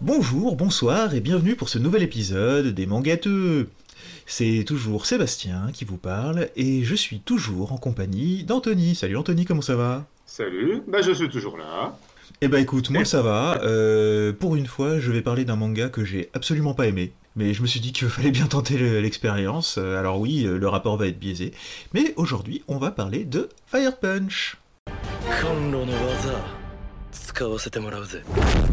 Bonjour, bonsoir et bienvenue pour ce nouvel épisode des Mangateux. C'est toujours Sébastien qui vous parle et je suis toujours en compagnie d'Anthony. Salut Anthony, comment ça va? Salut, je suis toujours là. Eh ben écoute, moi Et ça va. Pour une fois, je vais parler d'un manga que j'ai absolument pas aimé. Mais je me suis dit qu'il fallait bien tenter l'expérience. Alors oui, le rapport va être biaisé. Mais aujourd'hui, on va parler de Fire Punch. 甘露の技使わせてもらうぜ。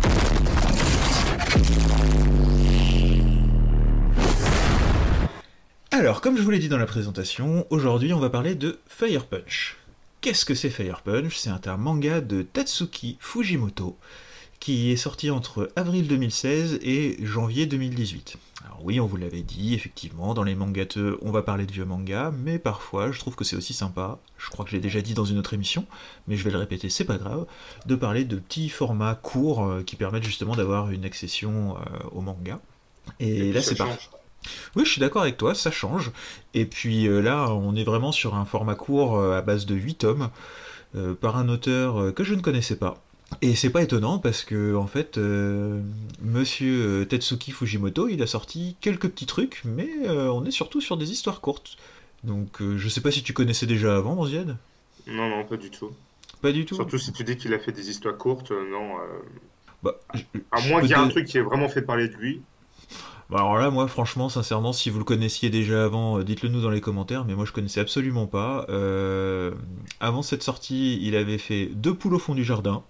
Alors, comme je vous l'ai dit dans la présentation, aujourd'hui on va parler de Fire Punch. Qu'est-ce que c'est Fire Punch? C'est un manga de Tatsuki Fujimoto qui est sorti entre avril 2016 et janvier 2018. Alors oui, on vous l'avait dit, effectivement, dans les mangateux, on va parler de vieux mangas, mais parfois, je trouve que c'est aussi sympa, je crois que je l'ai déjà dit dans une autre émission, mais je vais le répéter, c'est pas grave, de parler de petits formats courts qui permettent justement d'avoir une accession au manga. Et puis là, ça c'est parfait. change. Oui, je suis d'accord avec toi, ça change. Et puis là, on est vraiment sur un format court à base de 8 tomes, par un auteur que je ne connaissais pas. Et c'est pas étonnant parce que, en fait, monsieur Tetsuki Fujimoto, il a sorti quelques petits trucs, mais on est surtout sur des histoires courtes. Donc je sais pas si tu connaissais déjà avant, Manzied. Non, non, pas du tout. Pas du tout. Surtout si tu dis qu'il a fait des histoires courtes, non. Bah, À je moins peux qu'il y ait un te... truc qui ait vraiment fait parler de lui. Bah, alors là, moi, franchement, sincèrement, si vous le connaissiez déjà avant, dites-le nous dans les commentaires, mais moi je connaissais absolument pas. Avant cette sortie, il avait fait Deux poules au fond du jardin,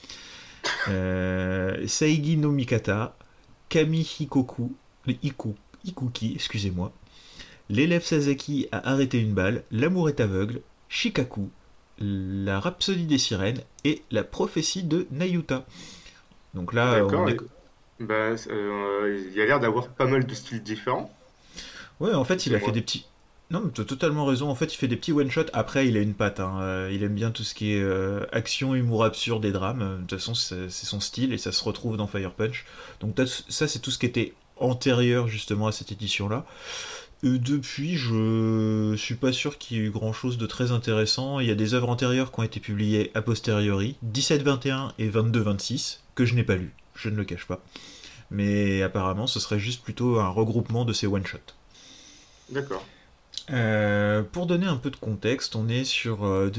Saigi no Mikata, Kami Hikoku, Ikuki, excusez-moi, L'élève Sasaki a arrêté une balle, L'amour est aveugle, Shikaku, La rhapsodie des sirènes et La prophétie de Nayuta. Donc là, on D'accord. est... Il y a l'air d'avoir pas mal de styles différents. Ouais, en fait, il a fait Dis-moi. des petits... Non, mais t'as totalement raison. En fait, il fait des petits one-shots. Après, il a une patte, hein. Il aime bien tout ce qui est action, humour absurde et drame. De toute façon, c'est son style et ça se retrouve dans Fire Punch. Donc ça, c'est tout ce qui était antérieur justement à cette édition-là. Depuis, je suis pas sûr qu'il y ait eu grand-chose de très intéressant. Il y a des œuvres antérieures qui ont été publiées a posteriori, 17-21 et 22-26, que je n'ai pas lu. Je ne le cache pas. Mais apparemment, ce serait juste plutôt un regroupement de ces one-shots. D'accord. Pour donner un peu de contexte, on est sur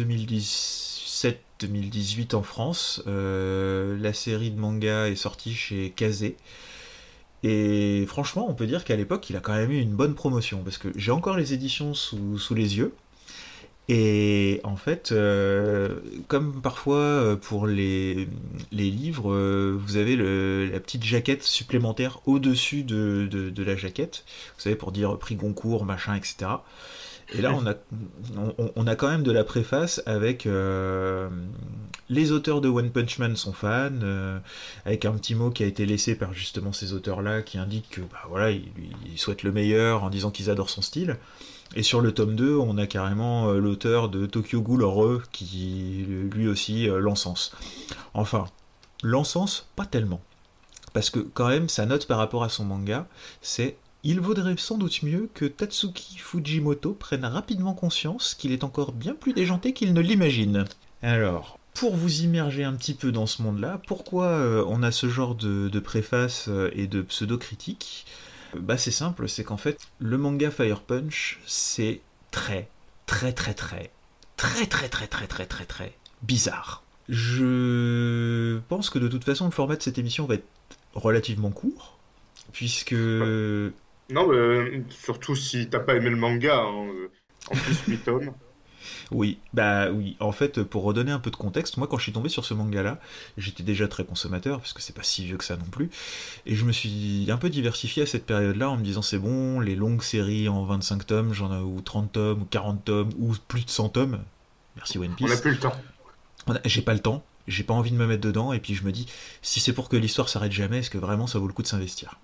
2017-2018 en France. La série de manga est sortie chez Kazé. Et franchement, on peut dire qu'à l'époque, il a quand même eu une bonne promotion. Parce que j'ai encore les éditions sous les yeux. Et en fait, comme parfois pour les livres, vous avez la petite jaquette supplémentaire au-dessus de la jaquette. Vous savez, pour dire prix Goncourt, machin, etc. Et là, on a quand même de la préface avec les auteurs de One Punch Man sont fans, avec un petit mot qui a été laissé par justement ces auteurs-là qui indique que bah, voilà, ils souhaitent le meilleur en disant qu'ils adorent son style. Et sur le tome 2, on a carrément l'auteur de Tokyo Ghoul Re qui lui aussi l'encense. Enfin, l'encense, pas tellement. Parce que quand même, sa note par rapport à son manga, c'est il vaudrait sans doute mieux que Tatsuki Fujimoto prenne rapidement conscience qu'il est encore bien plus déjanté qu'il ne l'imagine. Alors, pour vous immerger un petit peu dans ce monde-là, pourquoi on a ce genre de préface et de pseudo-critique? Bah c'est simple, c'est qu'en fait, le manga Fire Punch, c'est très, très, très, très, très, très, très, très, très, très, très bizarre. Je pense que de toute façon, le format de cette émission va être relativement court, puisque Bah, non, surtout si t'as pas aimé le manga, hein, en plus 8 tomes. oui, bah oui. En fait, pour redonner un peu de contexte, moi quand je suis tombé sur ce manga-là, j'étais déjà très consommateur, parce que c'est pas si vieux que ça non plus, et je me suis un peu diversifié à cette période-là en me disant c'est bon, les longues séries en 25 tomes, j'en ai ou 30 tomes, ou 40 tomes, ou plus de 100 tomes, merci One On n'a Piece, plus le temps. j'ai pas le temps, j'ai pas envie de me mettre dedans, et puis je me dis, si c'est pour que l'histoire s'arrête jamais, est-ce que vraiment ça vaut le coup de s'investir?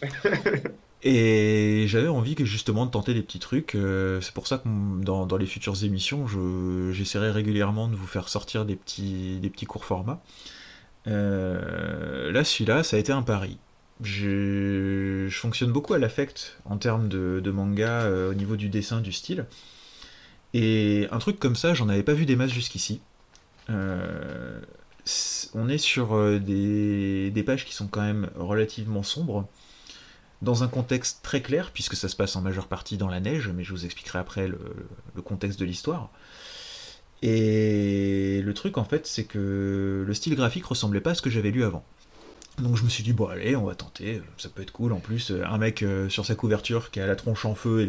Et j'avais envie que justement de tenter des petits trucs. C'est pour ça que dans les futures émissions, j'essaierai régulièrement de vous faire sortir des petits courts formats. Là, celui-là, ça a été un pari. Je fonctionne beaucoup à l'affect en termes de manga au niveau du dessin, du style. Et un truc comme ça, j'en avais pas vu des masses jusqu'ici. Euh, on est sur des pages qui sont quand même relativement sombres, dans un contexte très clair, puisque ça se passe en majeure partie dans la neige, mais je vous expliquerai après le contexte de l'histoire. Et le truc, en fait, c'est que le style graphique ressemblait pas à ce que j'avais lu avant. Donc je me suis dit, bon allez, on va tenter, ça peut être cool. En plus, un mec sur sa couverture qui a la tronche en feu et